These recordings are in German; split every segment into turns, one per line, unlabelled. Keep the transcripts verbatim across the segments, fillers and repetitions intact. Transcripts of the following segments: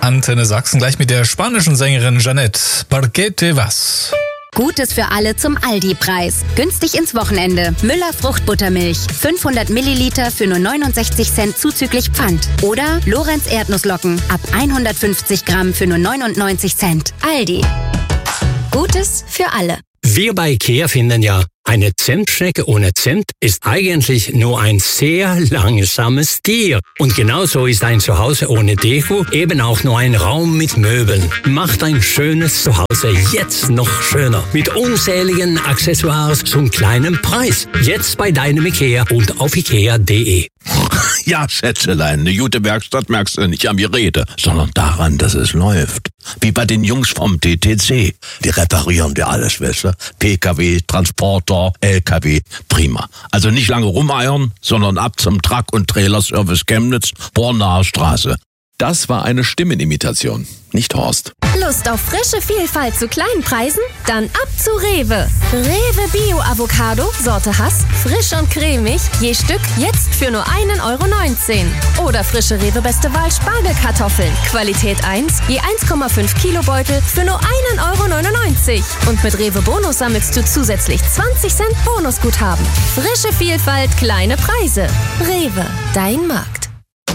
Antenne Sachsen, gleich mit der spanischen Sängerin Jeanette. ¿Por qué te vas?
Gutes für alle zum Aldi-Preis. Günstig ins Wochenende. Müller Fruchtbuttermilch. fünfhundert Milliliter für nur neunundsechzig Cent zuzüglich Pfand. Oder Lorenz Erdnusslocken. Ab hundertfünfzig Gramm für nur neunundneunzig Cent. Aldi. Gutes für alle.
Wir bei IKEA finden ja, eine Zentschnecke ohne Zent ist eigentlich nur ein sehr langsames Tier. Und genauso ist ein Zuhause ohne Deko eben auch nur ein Raum mit Möbeln. Macht ein schönes Zuhause jetzt noch schöner. Mit unzähligen Accessoires zum kleinen Preis. Jetzt bei deinem IKEA und auf ikea punkt de.
Ja, Schätzelein, eine gute Werkstatt merkst du nicht am Gerede, sondern daran, dass es läuft. Wie bei den Jungs vom T T C. Die reparieren dir alles, weißt du? P K W, Transporter, L K W, prima. Also nicht lange rumeiern, sondern ab zum Truck- und Trailerservice Chemnitz, Bornaer Straße.
Das war eine Stimmenimitation, nicht Horst.
Lust auf frische Vielfalt zu kleinen Preisen? Dann ab zu Rewe. Rewe Bio Avocado, Sorte Hass, frisch und cremig, je Stück jetzt für nur ein Euro neunzehn. Oder frische Rewe Beste Wahl Spargelkartoffeln, Qualität eins, je eins Komma fünf Kilo Beutel für nur ein Euro neunundneunzig. Und mit Rewe Bonus sammelst du zusätzlich zwanzig Cent Bonusguthaben. Frische Vielfalt, kleine Preise. Rewe, dein Markt.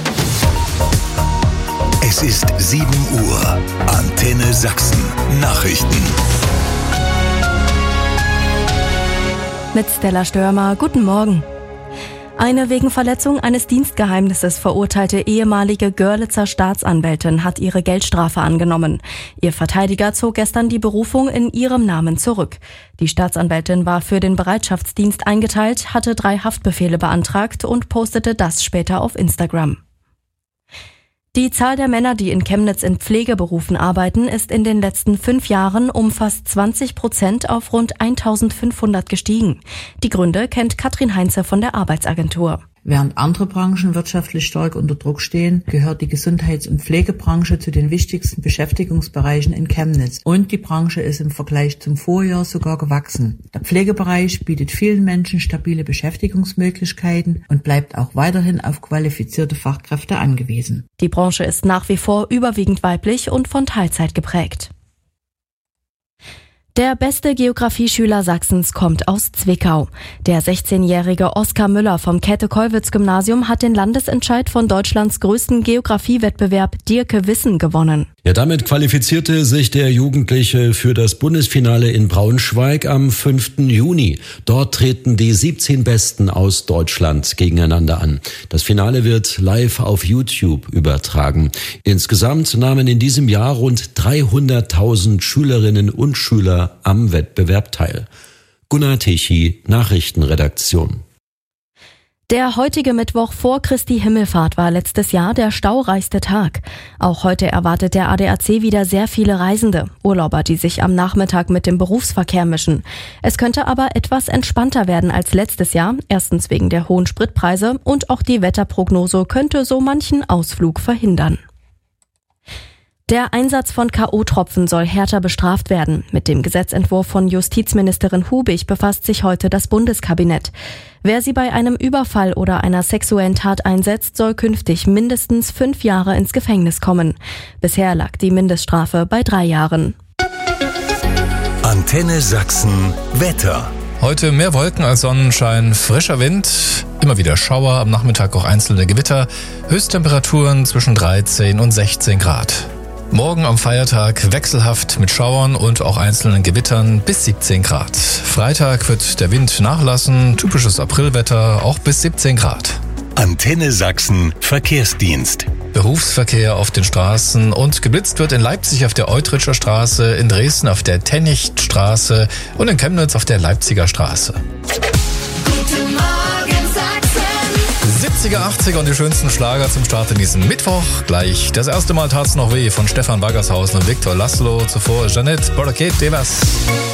Es ist sieben Uhr. Antenne Sachsen. Nachrichten.
Mit Stella Störmer, guten Morgen. Eine wegen Verletzung eines Dienstgeheimnisses verurteilte ehemalige Görlitzer Staatsanwältin hat ihre Geldstrafe angenommen. Ihr Verteidiger zog gestern die Berufung in ihrem Namen zurück. Die Staatsanwältin war für den Bereitschaftsdienst eingeteilt, hatte drei Haftbefehle beantragt und postete das später auf Instagram. Die Zahl der Männer, die in Chemnitz in Pflegeberufen arbeiten, ist in den letzten fünf Jahren um fast zwanzig Prozent auf rund eintausendfünfhundert gestiegen. Die Gründe kennt Katrin Heinze von der Arbeitsagentur.
Während andere Branchen wirtschaftlich stark unter Druck stehen, gehört die Gesundheits- und Pflegebranche zu den wichtigsten Beschäftigungsbereichen in Chemnitz. Und die Branche ist im Vergleich zum Vorjahr sogar gewachsen. Der Pflegebereich bietet vielen Menschen stabile Beschäftigungsmöglichkeiten und bleibt auch weiterhin auf qualifizierte Fachkräfte angewiesen.
Die Branche ist nach wie vor überwiegend weiblich und von Teilzeit geprägt. Der beste Geografieschüler Sachsens kommt aus Zwickau. Der sechzehnjährige Oskar Müller vom Käthe-Kollwitz-Gymnasium hat den Landesentscheid von Deutschlands größten Geografiewettbewerb Dirke Wissen gewonnen.
Ja, damit qualifizierte sich der Jugendliche für das Bundesfinale in Braunschweig am fünften Juni. Dort treten die siebzehn Besten aus Deutschland gegeneinander an. Das Finale wird live auf YouTube übertragen. Insgesamt nahmen in diesem Jahr rund dreihunderttausend Schülerinnen und Schüler am Wettbewerb teil. Gunnar Tichy, Nachrichtenredaktion.
Der heutige Mittwoch vor Christi Himmelfahrt war letztes Jahr der staureichste Tag. Auch heute erwartet der A D A C wieder sehr viele Reisende, Urlauber, die sich am Nachmittag mit dem Berufsverkehr mischen. Es könnte aber etwas entspannter werden als letztes Jahr, erstens wegen der hohen Spritpreise und auch die Wetterprognose könnte so manchen Ausflug verhindern. Der Einsatz von K O-Tropfen soll härter bestraft werden. Mit dem Gesetzentwurf von Justizministerin Hubig befasst sich heute das Bundeskabinett. Wer sie bei einem Überfall oder einer sexuellen Tat einsetzt, soll künftig mindestens fünf Jahre ins Gefängnis kommen. Bisher lag die Mindeststrafe bei drei Jahren.
Antenne Sachsen Wetter.
Heute mehr Wolken als Sonnenschein, frischer Wind, immer wieder Schauer, am Nachmittag auch einzelne Gewitter, Höchsttemperaturen zwischen dreizehn und sechzehn Grad. Morgen am Feiertag wechselhaft mit Schauern und auch einzelnen Gewittern bis siebzehn Grad. Freitag wird der Wind nachlassen, typisches Aprilwetter, auch bis siebzehn Grad.
Antenne Sachsen Verkehrsdienst.
Berufsverkehr auf den Straßen und geblitzt wird in Leipzig auf der Eutritscher Straße, in Dresden auf der Tennichtstraße und in Chemnitz auf der Leipziger Straße.
Guten Morgen Sachsen.
siebziger, achtziger und die schönsten Schlager zum Start in diesen Mittwoch. Gleich das erste Mal tat's noch weh von Stefan Waggershausen und Viktor Laszlo. Zuvor Jeanette, ¿Por qué te vas?